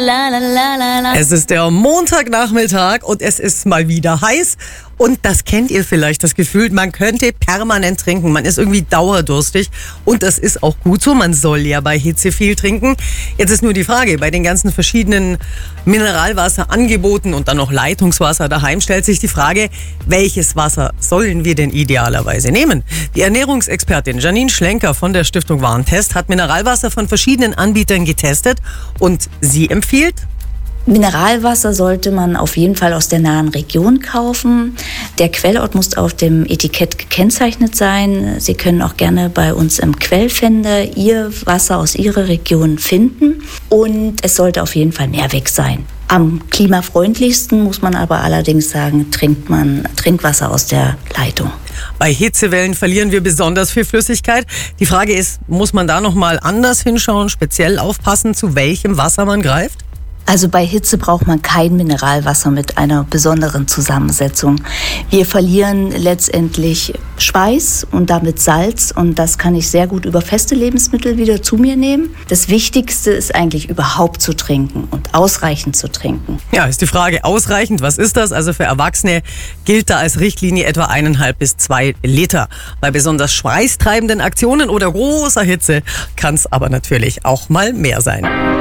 Es ist der Montagnachmittag und es ist mal wieder heiß. Und das kennt ihr vielleicht, das Gefühl, man könnte permanent trinken. Man ist irgendwie dauerdurstig und das ist auch gut so. Man soll ja bei Hitze viel trinken. Jetzt ist nur die Frage, bei den ganzen verschiedenen Mineralwasserangeboten und dann noch Leitungswasser daheim stellt sich die Frage, welches Wasser sollen wir denn idealerweise nehmen? Die Ernährungsexpertin Janine Schlenker von der Stiftung Warentest hat Mineralwasser von verschiedenen Anbietern getestet und sie empfiehlt: Mineralwasser sollte man auf jeden Fall aus der nahen Region kaufen. Der Quellort muss auf dem Etikett gekennzeichnet sein. Sie können auch gerne bei uns im Quellfinder Ihr Wasser aus Ihrer Region finden. Und es sollte auf jeden Fall Mehrweg sein. Am klimafreundlichsten muss man aber allerdings sagen, trinkt man Trinkwasser aus der Leitung. Bei Hitzewellen verlieren wir besonders viel Flüssigkeit. Die Frage ist, muss man da nochmal anders hinschauen, speziell aufpassen, zu welchem Wasser man greift? Also bei Hitze braucht man kein Mineralwasser mit einer besonderen Zusammensetzung. Wir verlieren letztendlich Schweiß und damit Salz und das kann ich sehr gut über feste Lebensmittel wieder zu mir nehmen. Das Wichtigste ist eigentlich überhaupt zu trinken und ausreichend zu trinken. Ja, ist die Frage, ausreichend, was ist das? Also für Erwachsene gilt da als Richtlinie etwa 1,5 bis 2 Liter. Bei besonders schweißtreibenden Aktionen oder großer Hitze kann es aber natürlich auch mal mehr sein.